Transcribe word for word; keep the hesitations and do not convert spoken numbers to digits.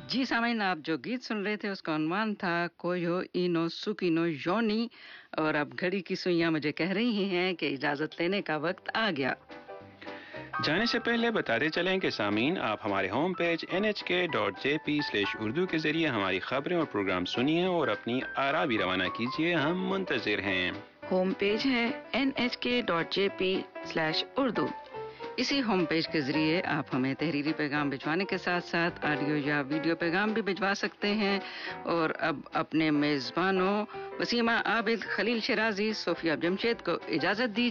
जी सामीन, आप जो गीत सुन रहे थे उसका उन्वान था कोयो इनो सुकिनो योनी। और अब घड़ी की सुइयां मुझे कह रही हैं कि इजाजत लेने का वक्त आ गया। जाने से पहले बताते चलें कि सामीन, आप हमारे होम पेज एन एच के dot J P slash Urdu के जरिए हमारी खबरें और प्रोग्राम सुनिए और अपनी आरा भी रवाना कीजिए। हम मुंतजिर हैं। होम पेज है एन एच के dot J P slash Urdu. इसी होम पेज के जरिए आप हमें तहरीरी पैगाम भिजवाने के साथ साथ ऑडियो या वीडियो पैगाम भी भिजवा सकते हैं। और अब अपने मेजबानों वसीमा आबिद, खलील शिराजी, सोफिया जमशेद को इजाजत दीजिए।